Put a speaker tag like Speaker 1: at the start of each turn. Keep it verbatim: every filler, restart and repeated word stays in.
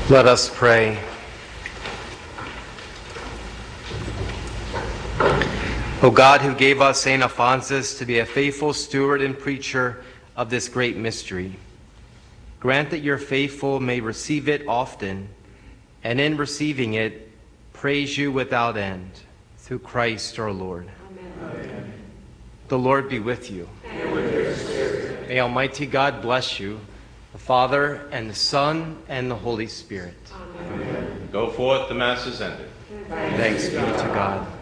Speaker 1: Let us pray. O God, who gave us Saint Alphonsus to be a faithful steward and preacher of this great mystery, grant that your faithful may receive it often, and in receiving it, praise you without end, through Christ our Lord. Amen. The Lord be with you. And with your spirit. May Almighty God bless you, the Father, and the Son, and the Holy Spirit.
Speaker 2: Amen. Go forth, the Mass is ended.
Speaker 1: Thanks be to God.